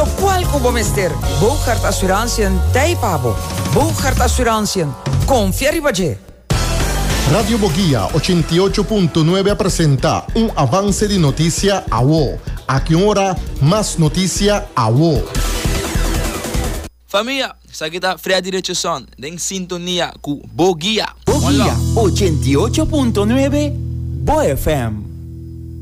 So qual kubo mister? Bogart Assurantiën Taipabo. Bogart Assurantiën. Confia ribaje. Radio Boguía 88.9 presenta un avance de noticia a WO. A que hora más noticia a WO. Família, isso aqui tá Fred Richardson, em sintonia com Boguía. Boguía 88.9 Bo FM.